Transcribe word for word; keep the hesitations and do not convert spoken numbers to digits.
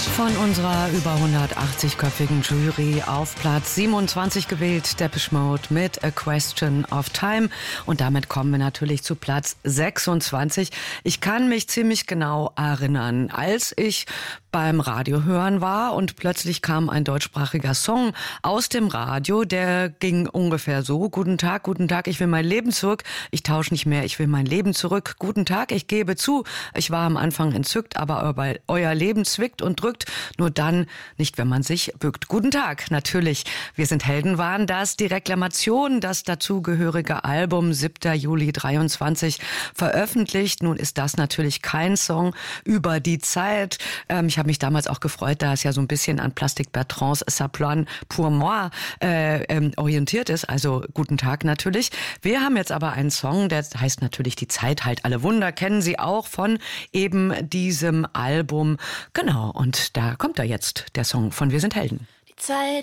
Von unserer über hundertachtzig-köpfigen Jury auf Platz siebenundzwanzig gewählt, Depeche Mode mit A Question of Time. Und damit kommen wir natürlich zu Platz sechsundzwanzig. Ich kann mich ziemlich genau erinnern, als ich beim Radiohören war und plötzlich kam ein deutschsprachiger Song aus dem Radio, der ging ungefähr so: Guten Tag, guten Tag, ich will mein Leben zurück. Ich tausche nicht mehr, ich will mein Leben zurück. Guten Tag, ich gebe zu, ich war am Anfang entzückt, aber euer Leben zwickt und drückt, nur dann nicht, wenn man sich bückt. Guten Tag, natürlich. Wir sind Helden waren das. Die Reklamation, das dazugehörige Album, siebter Juli dreiundzwanzig, veröffentlicht. Nun ist das natürlich kein Song über die Zeit. Ähm, ich habe mich damals auch gefreut, da es ja so ein bisschen an Plastic Bertrands Ça plane pour moi äh, ähm, orientiert ist. Also guten Tag natürlich. Wir haben jetzt aber einen Song, der heißt natürlich Die Zeit heilt alle Wunder. Kennen Sie auch von eben diesem Album. Genau, und da kommt er jetzt, der Song von Wir sind Helden. Die Zeit